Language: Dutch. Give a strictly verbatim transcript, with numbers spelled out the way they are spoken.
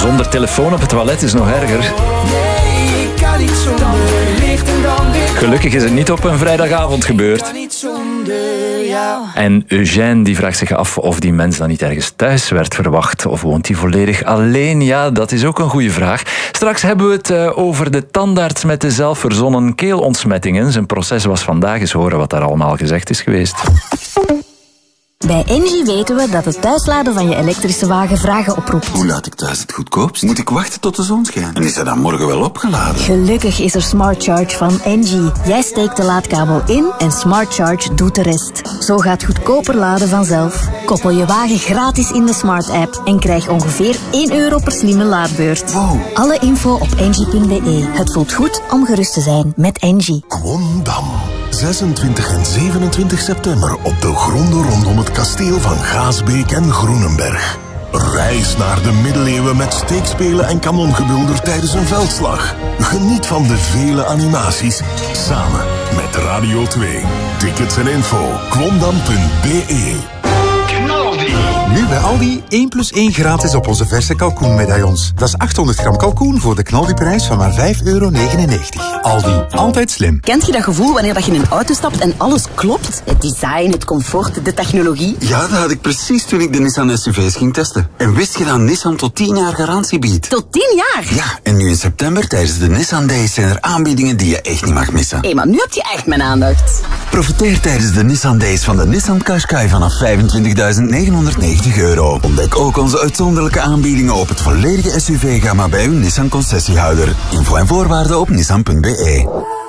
zonder telefoon op het toilet is nog erger. Nee, ik kan niet zonder licht en dan weer... Gelukkig is het niet op een vrijdagavond gebeurd. Ik kan niet zonder jou. En Eugène die vraagt zich af of die mens dan niet ergens thuis werd verwacht. Of woont hij volledig alleen? Ja, dat is ook een goede vraag. Straks hebben we het uh, over de tandarts met de zelfverzonnen keelontsmettingen. Zijn proces was vandaag. Eens horen wat daar allemaal gezegd is geweest. Bij Engie weten we dat het thuisladen van je elektrische wagen vragen oproept. Hoe laat ik thuis het goedkoopst? Moet ik wachten tot de zon schijnt? En is hij dan morgen wel opgeladen? Gelukkig is er Smart Charge van Engie. Jij steekt de laadkabel in en Smart Charge doet de rest. Zo gaat goedkoper laden vanzelf. Koppel je wagen gratis in de Smart app en krijg ongeveer één euro per slimme laadbeurt. Wow. Alle info op engie punt be. Het voelt goed om gerust te zijn met Engie. Kwondam. zesentwintig en zevenentwintig september op de gronden rondom het kasteel van Gaasbeek en Groenenberg. Reis naar de middeleeuwen met steekspelen en kanongebulder tijdens een veldslag. Geniet van de vele animaties samen met Radio twee. Tickets en info kwondam punt be. Nu bij Aldi één plus één gratis op onze verse kalkoenmedaillons. Dat is achthonderd gram kalkoen voor de knaldiprijs van maar vijf euro negenennegentig. Aldi, altijd slim. Kent je dat gevoel wanneer dat je in een auto stapt en alles klopt? Het design, het comfort, de technologie. Ja, dat had ik precies toen ik de Nissan S U V's ging testen. En wist je dat Nissan tot tien jaar garantie biedt? Tot tien jaar? Ja, en nu in september tijdens de Nissan Days zijn er aanbiedingen die je echt niet mag missen. Hé, maar nu heb je echt mijn aandacht. Profiteer tijdens de Nissan Days van de Nissan Qashqai vanaf vijfentwintigduizend negenhonderdnegentig euro. Ontdek ook onze uitzonderlijke aanbiedingen op het volledige S U V-gamma bij uw Nissan concessiehouder. Info en voorwaarden op nissan punt be.